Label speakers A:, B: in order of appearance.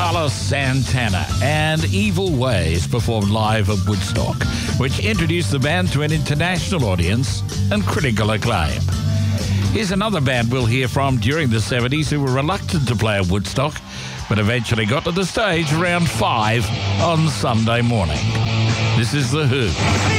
A: Carlos Santana and Evil Ways performed live at Woodstock, which introduced the band to an international audience and critical acclaim. Here's another band we'll hear from during the 70s who were reluctant to play at Woodstock, but eventually got to the stage around 5 on Sunday morning. This is The Who.